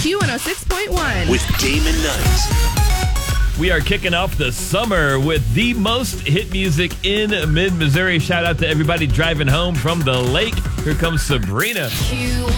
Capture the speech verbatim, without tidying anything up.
Q one oh six point one. With Damon Knight. We are kicking off the summer with the most hit music in mid-Missouri. Shout out to everybody driving home from the lake. Here comes Sabrina. Q